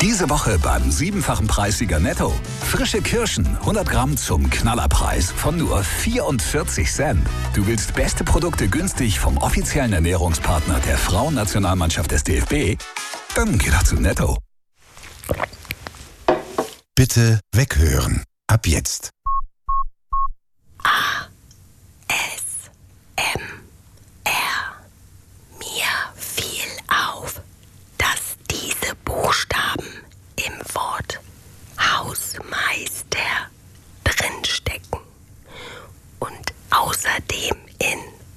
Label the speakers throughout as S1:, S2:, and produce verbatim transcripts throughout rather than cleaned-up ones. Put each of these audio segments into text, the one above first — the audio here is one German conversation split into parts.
S1: Diese Woche beim siebenfachen Preissieger Netto. Frische Kirschen, hundert Gramm zum Knallerpreis von nur vierundvierzig Cent. Du willst beste Produkte günstig vom offiziellen Ernährungspartner der Frauennationalmannschaft des D F B? Dann geh doch zu Netto.
S2: Bitte weghören. Ab jetzt.
S3: A. S. M. R. Mir fiel auf, dass diese Buchstaben im Wort Hausmeister drinstecken und außerdem in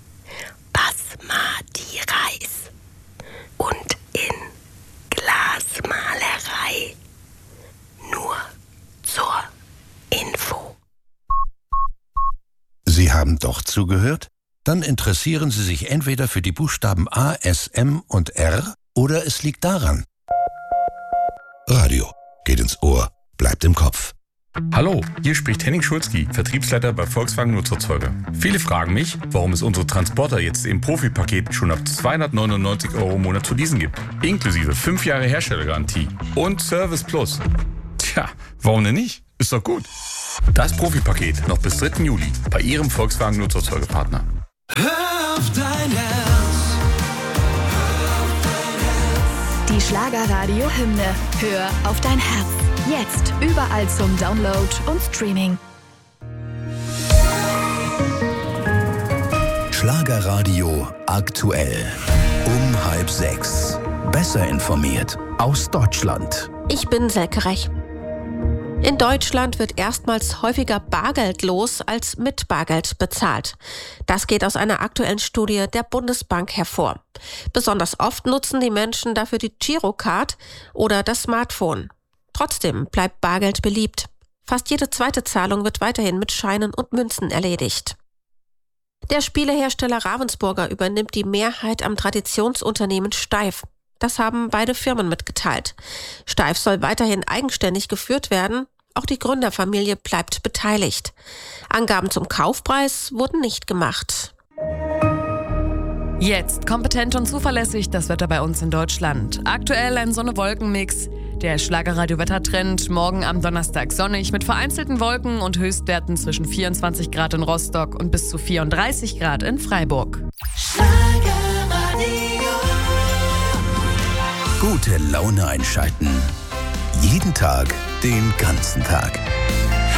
S3: Basmati Reis und in Glasmalerei. Nur zur Info.
S2: Sie haben doch zugehört? Dann interessieren Sie sich entweder für die Buchstaben A, S, M und R oder es liegt daran. Radio geht ins Ohr, bleibt im Kopf.
S4: Hallo, hier spricht Henning Schulzki, Vertriebsleiter bei Volkswagen Nutzerzeuger. Viele fragen mich, warum es unsere Transporter jetzt im Profipaket schon ab zweihundertneunundneunzig Euro im Monat zu leasen gibt. Inklusive fünf Jahre Herstellergarantie und Service Plus. Tja, warum denn nicht? Ist doch gut. Das Profipaket noch bis dritten Juli bei Ihrem Volkswagen Nutzerzeugerpartner.
S5: Hör auf dein Herz.
S6: Die Schlagerradio-Hymne Hör auf dein Herz. Jetzt überall zum Download und Streaming.
S1: Schlagerradio aktuell. Um halb sechs. Besser informiert aus Deutschland.
S3: Ich bin Selke Rech. In Deutschland wird erstmals häufiger bargeldlos als mit Bargeld bezahlt. Das geht aus einer aktuellen Studie der Bundesbank hervor. Besonders oft nutzen die Menschen dafür die Girocard oder das Smartphone. Trotzdem bleibt Bargeld beliebt. Fast jede zweite Zahlung wird weiterhin mit Scheinen und Münzen erledigt. Der Spielehersteller Ravensburger übernimmt die Mehrheit am Traditionsunternehmen Steiff. Das haben beide Firmen mitgeteilt. Steiff soll weiterhin eigenständig geführt werden. Auch die Gründerfamilie bleibt beteiligt. Angaben zum Kaufpreis wurden nicht gemacht.
S7: Jetzt kompetent und zuverlässig das Wetter bei uns in Deutschland. Aktuell ein Sonne-Wolken-Mix. Der Schlagerradio-Wettertrend morgen am Donnerstag sonnig mit vereinzelten Wolken und Höchstwerten zwischen vierundzwanzig Grad in Rostock und bis zu vierunddreißig Grad in Freiburg.
S1: Gute Laune einschalten. Jeden Tag, den ganzen Tag.